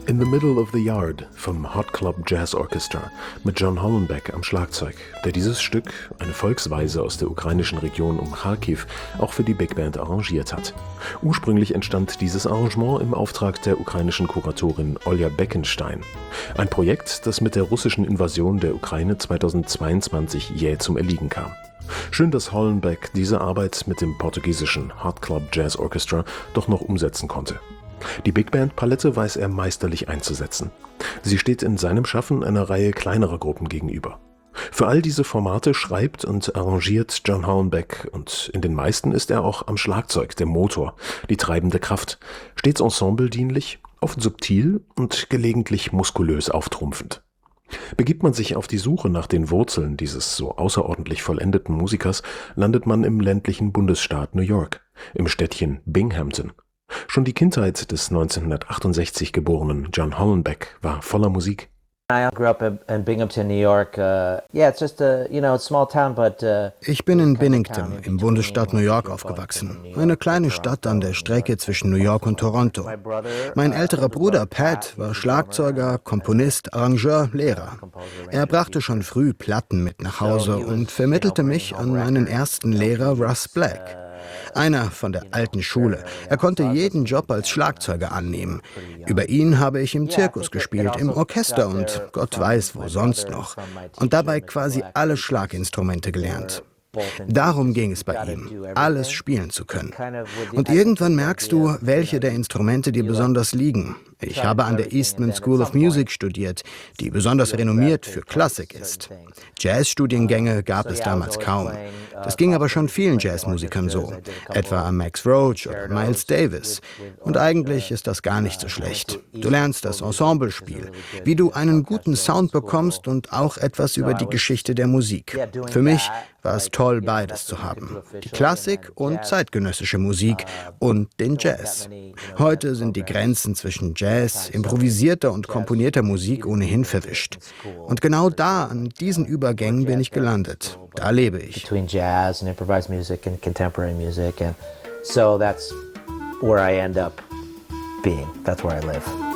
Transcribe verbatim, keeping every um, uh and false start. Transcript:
In the Middle of the Yard vom Hot Club Jazz Orchestra mit John Hollenbeck am Schlagzeug, der dieses Stück, eine Volksweise aus der ukrainischen Region um Charkiw, auch für die Big Band arrangiert hat. Ursprünglich entstand dieses Arrangement im Auftrag der ukrainischen Kuratorin Olja Beckenstein. Ein Projekt, das mit der russischen Invasion der Ukraine zweitausendzweiundzwanzig jäh zum Erliegen kam. Schön, dass Hollenbeck diese Arbeit mit dem portugiesischen Hot Club Jazz Orchestra doch noch umsetzen konnte. Die Big Band Palette weiß er meisterlich einzusetzen. Sie steht in seinem Schaffen einer Reihe kleinerer Gruppen gegenüber. Für all diese Formate schreibt und arrangiert John Hollenbeck und in den meisten ist er auch am Schlagzeug, der Motor, die treibende Kraft, stets ensembledienlich, oft subtil und gelegentlich muskulös auftrumpfend. Begibt man sich auf die Suche nach den Wurzeln dieses so außerordentlich vollendeten Musikers, landet man im ländlichen Bundesstaat New York, im Städtchen Binghamton. Schon die Kindheit des neunzehnhundertachtundsechzig geborenen John Hollenbeck war voller Musik. Ich bin in Bennington im Bundesstaat New York aufgewachsen, eine kleine Stadt an der Strecke zwischen New York und Toronto. Mein älterer Bruder Pat war Schlagzeuger, Komponist, Arrangeur, Lehrer. Er brachte schon früh Platten mit nach Hause und vermittelte mich an meinen ersten Lehrer Russ Black. Einer von der alten Schule. Er konnte jeden Job als Schlagzeuger annehmen. Über ihn habe ich im Zirkus gespielt, im Orchester und Gott weiß wo sonst noch. Und dabei quasi alle Schlaginstrumente gelernt. Darum ging es bei ihm, alles spielen zu können. Und irgendwann merkst du, welche der Instrumente dir besonders liegen. Ich habe an der Eastman School of Music studiert, die besonders renommiert für Klassik ist. Jazzstudiengänge gab es damals kaum. Das ging aber schon vielen Jazzmusikern so, etwa an Max Roach oder Miles Davis. Und eigentlich ist das gar nicht so schlecht. Du lernst das Ensemblespiel, wie du einen guten Sound bekommst und auch etwas über die Geschichte der Musik. Für mich war es toll, beides zu haben. Die Klassik und zeitgenössische Musik und den Jazz. Heute sind die Grenzen zwischen Jazz, improvisierter und komponierter Musik ohnehin verwischt. Und genau da, an diesen Übergängen bin ich gelandet. Da lebe ich. Between jazz and improvised music and contemporary music, and so that's where I end up being. That's where I live.